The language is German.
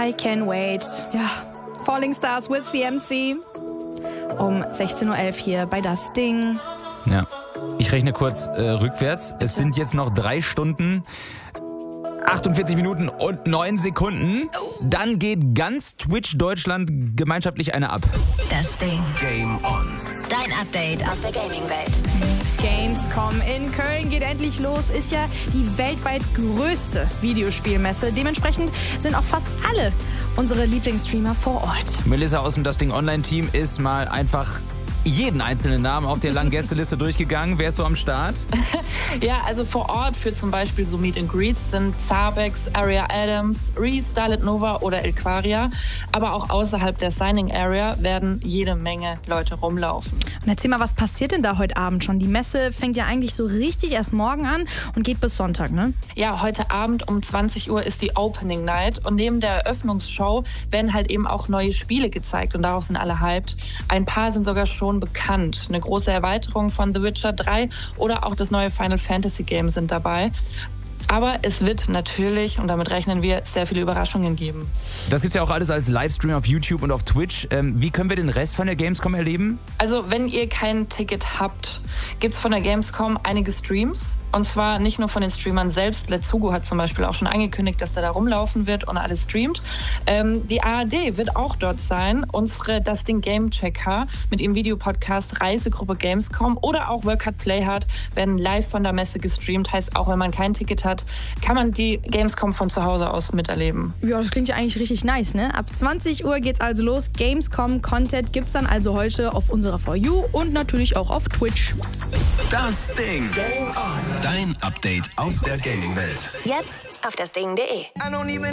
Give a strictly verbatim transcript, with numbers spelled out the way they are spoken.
I Can Wait. Ja, Falling Stars with C M C. Um sechzehn Uhr elf hier bei Das Ding. Ja, ich rechne kurz äh, rückwärts. Es sind jetzt noch drei Stunden, achtundvierzig Minuten und neun Sekunden. Dann geht ganz Twitch Deutschland gemeinschaftlich eine ab. Das Ding. Game on. Dein Update aus der Gaming-Welt. Gamescom in Köln geht endlich los. Ist ja die weltweit größte Videospielmesse. Dementsprechend sind auch fast alle unsere Lieblingsstreamer vor Ort. Melissa aus dem Das Ding Online-Team ist mal einfach jeden einzelnen Namen auf der langen Gästeliste durchgegangen. Wer ist so am Start? Ja, also vor Ort für zum Beispiel so Meet and Greets sind Zabex, Aria Adams, Reese, Starlet Nova oder Elquaria. Aber auch außerhalb der Signing Area werden jede Menge Leute rumlaufen. Und erzähl mal, was passiert denn da heute Abend schon? Die Messe fängt ja eigentlich so richtig erst morgen an und geht bis Sonntag, ne? Ja, heute Abend um zwanzig Uhr ist die Opening Night und neben der Eröffnungsshow werden halt eben auch neue Spiele gezeigt und darauf sind alle hyped. Ein paar sind sogar schon bekannt. Eine große Erweiterung von The Witcher drei oder auch das neue Final Fantasy Game sind dabei. Aber es wird natürlich, und damit rechnen wir, sehr viele Überraschungen geben. Das gibt's ja auch alles als Livestream auf YouTube und auf Twitch. Ähm, wie können wir den Rest von der Gamescom erleben? Also wenn ihr kein Ticket habt, gibt's von der Gamescom einige Streams. Und zwar nicht nur von den Streamern selbst. Let's Hugo hat zum Beispiel auch schon angekündigt, dass der da rumlaufen wird und alles streamt. Ähm, die A R D wird auch dort sein. Unsere Das Ding Gamechecker mit ihrem Videopodcast Reisegruppe Gamescom oder auch Work Hard Play Hard werden live von der Messe gestreamt. Heißt, auch wenn man kein Ticket hat, kann man die Gamescom von zu Hause aus miterleben. Ja, das klingt ja eigentlich richtig nice, ne? Ab zwanzig Uhr geht's also los. Gamescom-Content gibt's dann also heute auf unserer For You und natürlich auch auf Twitch. Das Ding. Game on. Dein Update aus der Gaming-Welt. Jetzt auf das Ding punkt de.